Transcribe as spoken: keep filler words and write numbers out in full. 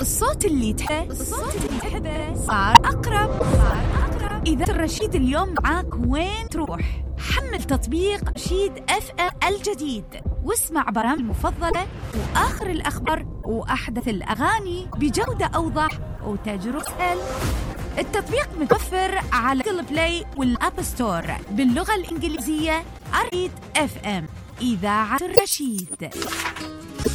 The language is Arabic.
الصوت اللي تحبه الصوت اللي تحبه صار أقرب صار أقرب. إذاعة الرشيد اليوم معاك وين تروح. حمل تطبيق رشيد اف ام الجديد واسمع برامج المفضلة وآخر الأخبار وأحدث الأغاني بجودة أوضح وتجربة أسهل. التطبيق متوفر على جوجل بلاي والأب ستور باللغة الإنجليزية. رشيد اف ام إذاعة الرشيد.